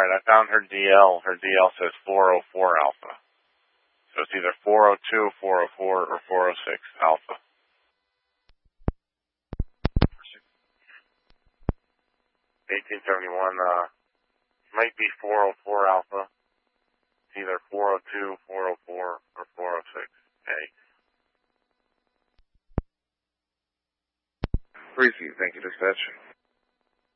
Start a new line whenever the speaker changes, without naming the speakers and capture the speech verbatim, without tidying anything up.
Alright, I found her D L. Her D L says four oh four Alpha. So it's either four oh two, four oh four, or four oh six Alpha. eighteen seventy-one, uh, might be four oh four Alpha. It's either four oh two, four oh four, or four oh six A.
Appreciate it. Thank you, dispatch.